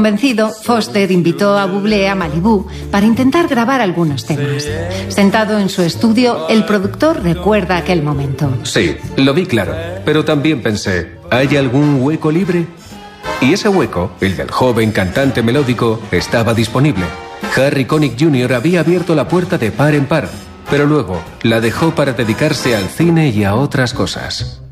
Convencido, Foster invitó a Bublé a Malibú para intentar grabar algunos temas. Sentado en su estudio, el productor recuerda aquel momento. Sí, lo vi claro, pero también pensé, ¿hay algún hueco libre? Y ese hueco, el del joven cantante melódico, estaba disponible. Harry Connick Jr. había abierto la puerta de par en par, pero luego la dejó para dedicarse al cine y a otras cosas.